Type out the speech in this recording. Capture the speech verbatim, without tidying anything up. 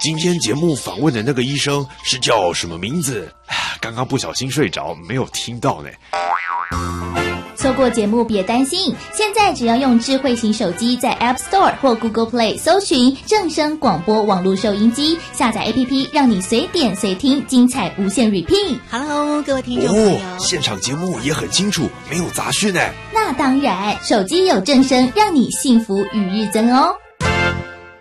今天节目访问的那个医生是叫什么名字？刚刚不小心睡着，没有听到呢。 错过节目别担心，现在只要用智慧型手机在 App Store 或 Google Play 搜寻正声广播网络收音机，下载 A P P 让你随点随听，精彩无限 repeat。 Hello， 各位听众朋友， 哦，现场节目也很清楚，没有杂讯呢。 那当然，手机有正声，让你幸福与日增哦。